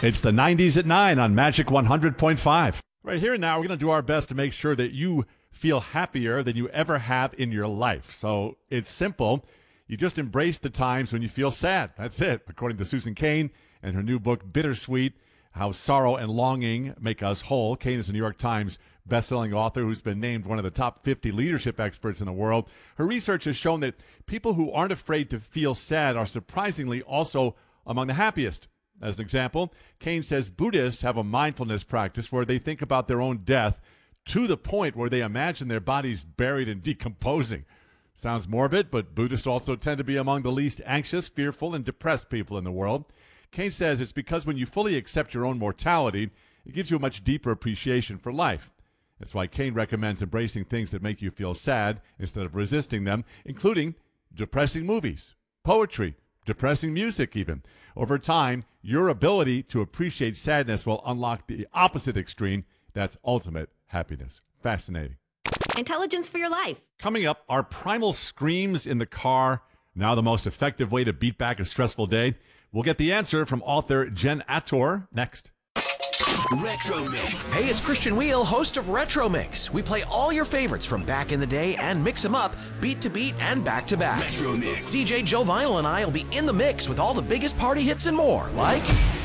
It's the 90s at 9 on Magic 100.5. Right here and now, we're going to do our best to make sure that you feel happier than you ever have in your life. So it's simple. You just embrace the times when you feel sad. That's it. According to Susan Cain and her new book, Bittersweet, How Sorrow and Longing Make Us Whole. Cain is a New York Times bestselling author who's been named one of the top 50 leadership experts in the world. Her research has shown that people who aren't afraid to feel sad are surprisingly also among the happiest. As an example, Cain says Buddhists have a mindfulness practice where they think about their own death to the point where they imagine their bodies buried and decomposing. Sounds morbid, but Buddhists also tend to be among the least anxious, fearful, and depressed people in the world. Cain says it's because when you fully accept your own mortality, it gives you a much deeper appreciation for life. That's why Cain recommends embracing things that make you feel sad instead of resisting them, including depressing movies, poetry, depressing music even. Over time, your ability to appreciate sadness will unlock the opposite extreme. That's ultimate happiness. Fascinating. Intelligence for your life. Coming up, are primal screams in the car now the most effective way to beat back a stressful day? We'll get the answer from author Jen Attor next. Retro Mix. Hey, it's Christian Wheel, host of Retro Mix. We play all your favorites from back in the day and mix them up, beat to beat and back to back. Retro Mix. DJ Joe Vinyl and I will be in the mix with all the biggest party hits and more, like